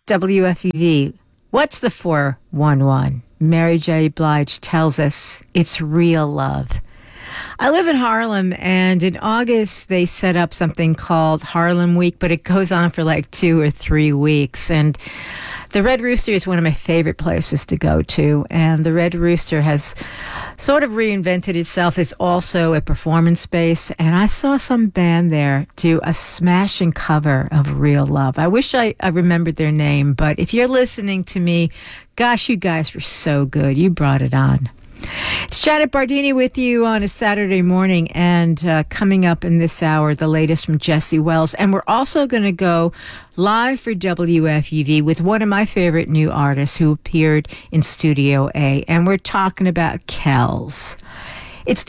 WFUV. What's the 411? Mary J. Blige tells us it's real love. I live in Harlem, and in August they set up something called Harlem Week, but it goes on for like 2 or 3 weeks. And the Red Rooster is one of my favorite places to go to, and the Red Rooster has sort of reinvented itself as also a performance space, and I saw some band there do a smashing cover of Real Love. I wish I remembered their name, but if you're listening to me, gosh, you guys were so good. You brought it on. It's Janet Bardini with you on a Saturday morning, and coming up in this hour, the latest from Jesse Wells. And we're also going to go live for WFUV with one of my favorite new artists who appeared in Studio A, and we're talking about Kells. It's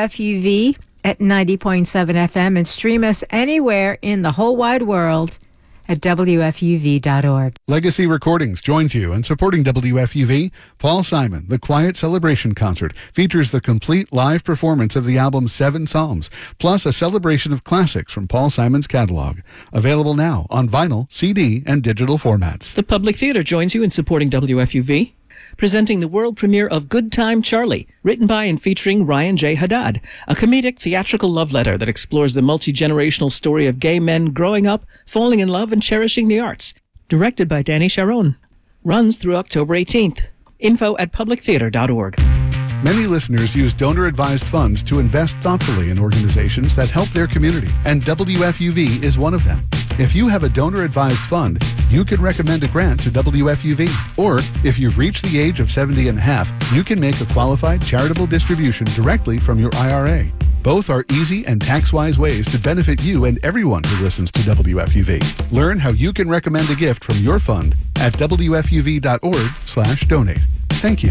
WFUV at 90.7 FM, and stream us anywhere in the whole wide world at WFUV.org. Legacy Recordings joins you in supporting WFUV. Paul Simon, The Quiet Celebration Concert, features the complete live performance of the album 7 Psalms, plus a celebration of classics from Paul Simon's catalog. Available now on vinyl, CD, and digital formats. The Public Theater joins you in supporting WFUV. Presenting the world premiere of Good Time Charlie, written by and featuring Ryan J. Haddad, a comedic theatrical love letter that explores the multi-generational story of gay men growing up, falling in love, and cherishing the arts. Directed by Danny Sharon. Runs through October 18th. Info at publictheater.org. Many listeners use donor-advised funds to invest thoughtfully in organizations that help their community, and WFUV is one of them. If you have a donor-advised fund, you can recommend a grant to WFUV. Or, if you've reached the age of 70 and a half, you can make a qualified charitable distribution directly from your IRA. Both are easy and tax-wise ways to benefit you and everyone who listens to WFUV. Learn how you can recommend a gift from your fund at WFUV.org/donate. Thank you.